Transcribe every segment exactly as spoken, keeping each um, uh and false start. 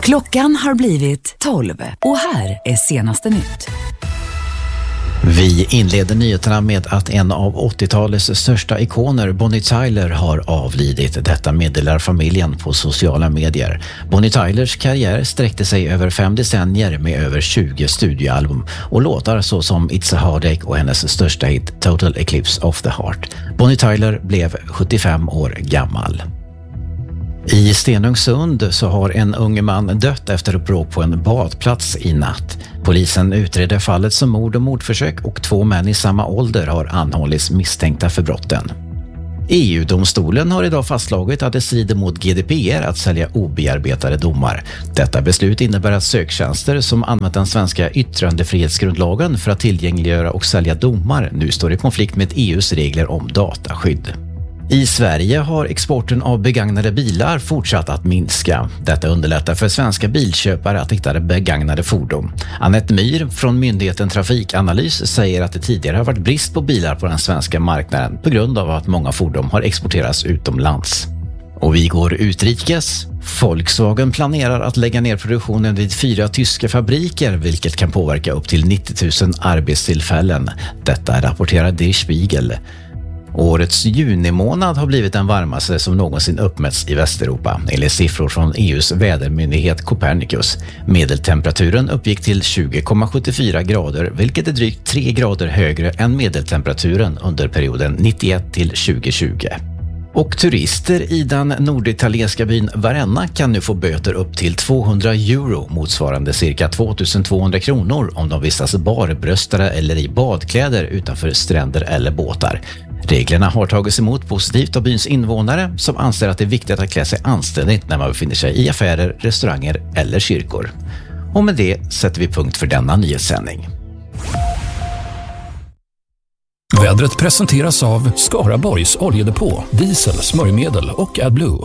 Klockan har blivit tolv och här är senaste nytt. Vi inleder nyheterna med att en av åttiotalets största ikoner, Bonnie Tyler, har avlidit. Detta meddelar familjen på sociala medier. Bonnie Tylers karriär sträckte sig över fem decennier med över tjugo studioalbum och låtar såsom It's a Heartache och hennes största hit Total Eclipse of the Heart. Bonnie Tyler blev sjuttiofem år gammal. I Stenungsund så har en ung man dött efter bråk på en badplats i natt. Polisen utreder fallet som mord och mordförsök och två män i samma ålder har anhållits misstänkta för brotten. E U-domstolen har idag fastslagit att det strider mot G D P R att sälja obearbetade domar. Detta beslut innebär att söktjänster som använt den svenska yttrandefrihetsgrundlagen för att tillgängliggöra och sälja domar nu står i konflikt med E U:s regler om dataskydd. I Sverige har exporten av begagnade bilar fortsatt att minska. Detta underlättar för svenska bilköpare att hitta begagnade fordon. Anette Myhr från myndigheten Trafikanalys säger att det tidigare har varit brist på bilar på den svenska marknaden på grund av att många fordon har exporterats utomlands. Och vi går utrikes. Volkswagen planerar att lägga ner produktionen vid fyra tyska fabriker, vilket kan påverka upp till nittio tusen arbetstillfällen. Detta rapporterar Der Spiegel. Årets junimånad har blivit den varmaste som någonsin uppmätts i Västeuropa, enligt siffror från E U:s vädermyndighet Copernicus. Medeltemperaturen uppgick till tjugo komma sjuttiofyra grader, vilket är drygt tre grader högre än medeltemperaturen under perioden nittioett till tjugohundratjugo. Och turister i den norditalienska byn Varenna kan nu få böter upp till tvåhundra euro, motsvarande cirka tvåtusentvåhundra kronor om de vistas barbröstade eller i badkläder utanför stränder eller båtar. Reglerna har tagits emot positivt av byns invånare som anser att det är viktigt att klä sig anständigt när man befinner sig i affärer, restauranger eller kyrkor. Och med det sätter vi punkt för denna nyhetssändning. Vädret presenteras av Skaraborgs oljedepå, diesel, smörjmedel och AdBlue.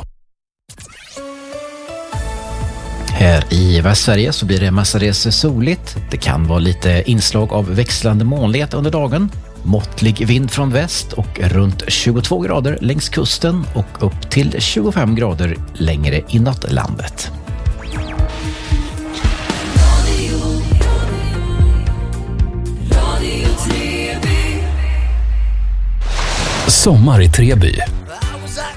Här i Västsverige så blir det mestadels soligt. Det kan vara lite inslag av växlande molnighet under dagen. Måttlig vind från väst och runt tjugotvå grader längs kusten och upp till tjugofem grader längre inåt landet. Sommar i Treby.